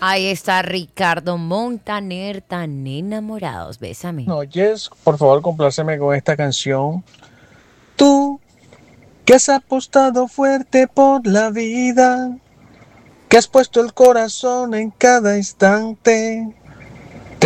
Ahí está Ricardo Montaner, tan enamorados. Bésame. No, Jess, por favor, compláceme con esta canción. Tú, que has apostado fuerte por la vida, que has puesto el corazón en cada instante.